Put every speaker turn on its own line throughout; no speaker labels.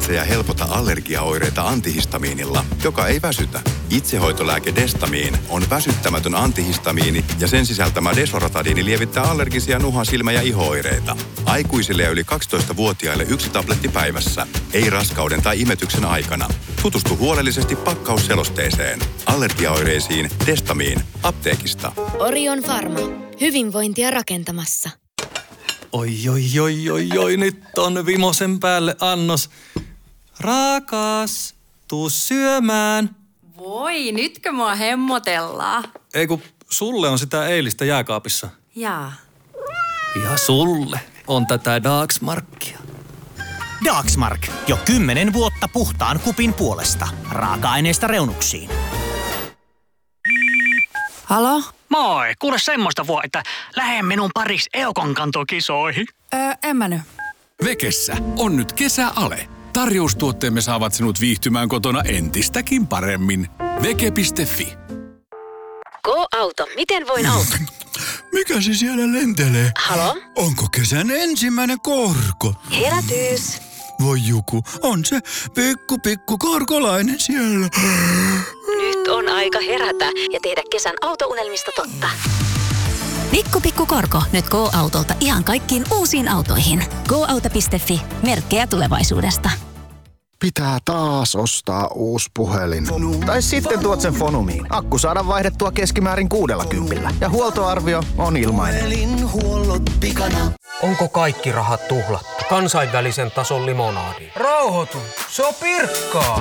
häiritse ja helpota allergiaoireita antihistamiinilla, joka ei väsytä. Itsehoitolääke Destamiin on väsyttämätön antihistamiini ja sen sisältämä desloratadiini lievittää allergisia nuha-, silmä- ja iho-oireita. Aikuisille ja yli 12-vuotiaille 1 tabletti päivässä. Ei raskauden tai imetyksen aikana. Tutustu huolellisesti pakkausselosteeseen. Allergiaoireisiin Destamiin. Apteekista.
Orion Pharma. Hyvinvointia rakentamassa.
Oi, nyt on vimosen päälle annos. Rakas, tuu syömään.
Voi, nytkö mua hemmotellaan?
Ei kun sulle on sitä eilistä jääkaapissa.
Jaa.
Ja sulle on tätä Dagsmarkia.
Dagsmark. Jo 10 vuotta puhtaan kupin puolesta. Raaka-aineista reunuksiin.
Halo?
Moi, kuule semmoista että lähde minun paris EUKon-kantokisoihin.
En mä nyt.
Vekessä on nyt kesäale. Tarjoustuotteemme saavat sinut viihtymään kotona entistäkin paremmin. Veke.fi.
Go-auto. Miten voin auttaa?
Mikä se siellä lentelee?
Halo?
Onko kesän ensimmäinen korko?
Herätys.
Voi Juku, on se pikku korkolainen siellä.
Nyt on aika herätä ja tehdä kesän autounelmista totta.
Pikku korko nyt Go-autolta ihan kaikkiin uusiin autoihin. Go-auto.fi. Merkkejä tulevaisuudesta.
Pitää taas ostaa uusi puhelin. Tai sitten tuot sen Fonumiin. Akku saadaan vaihdettua keskimäärin 60 ja huoltoarvio on ilmainen.
Onko kaikki rahat tuhlattu? Kansainvälisen tason limonadi. Rauhoitu, se on Pirkkaa.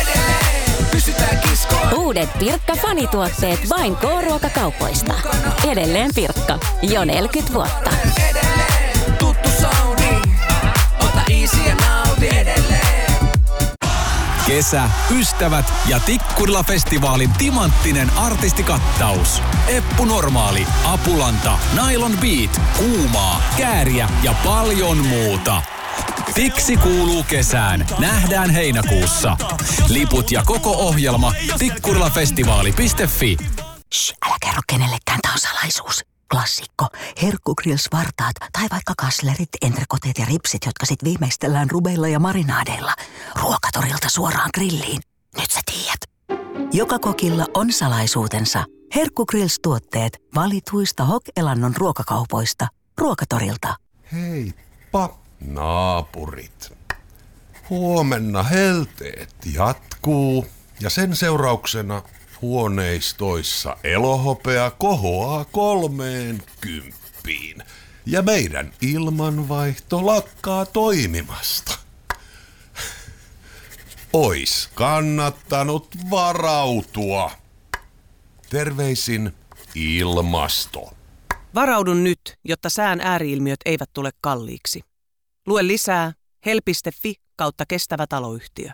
Uudet Pirkka-fanituotteet vain K-ruokakaupoista. Edelleen Pirkka. Jo 40 vuotta.
Tuttu soundi. Ota easy ja nauti edelleen.
Kesä, ystävät ja Tikkurila-festivaalin timanttinen artistikattaus. Eppu Normaali, Apulanta, Nylon Beat, Kuumaa, Kääriä ja paljon muuta. Tiksi kuuluu kesään. Nähdään heinäkuussa. Liput ja koko ohjelma tikkurilafestivaali.fi.
Älä kerro kenellekään, tää on salaisuus. Klassikko. Herkkugrills-vartaat tai vaikka kaslerit, entrekoteet ja ripsit, jotka sit viimeistellään rubeilla ja marinaadeilla. Ruokatorilta suoraan grilliin. Nyt sä tiedät. Joka kokilla on salaisuutensa. Herkkugrills-tuotteet valituista Hok-Elannon ruokakaupoista. Ruokatorilta.
Heippa, naapurit. Huomenna helteet jatkuu ja sen seurauksena huoneistoissa elohopea kohoaa 30. Ja meidän ilmanvaihto lakkaa toimimasta. Ois kannattanut varautua. Terveisin ilmasto.
Varaudun nyt, jotta sään ääriilmiöt eivät tule kalliiksi. Lue lisää hel.fi/kestävä taloyhtiö.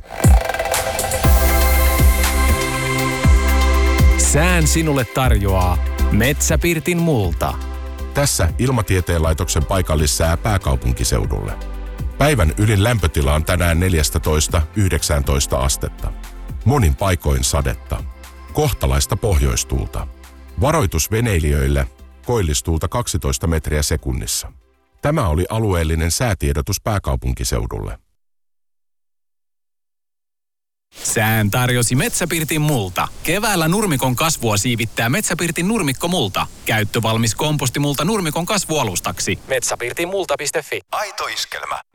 Sään sinulle tarjoaa Metsäpirtin multa.
Tässä Ilmatieteen laitoksen paikallissää pääkaupunkiseudulle. Päivän ylin lämpötila on tänään 14–19 astetta. Monin paikoin sadetta. Kohtalaista pohjoistuulta. Varoitus veneilijöille, koillistuulta 12 metriä sekunnissa. Tämä oli alueellinen säätiedotus pääkaupunkiseudulle.
Sään tarjosi Metsäpirtin multa. Keväällä nurmikon kasvua siivittää Metsäpirtin nurmikkomulta. Käyttövalmis kompostimulta nurmikon kasvualustaksi.
Metsäpirtinmulta.fi.
Aito iskelmä.